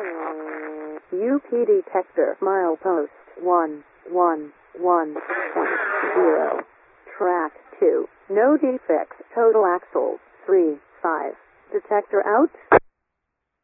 UP detector milepost 111.0. Track 2. No defects. Total axles 3 5. Detector out.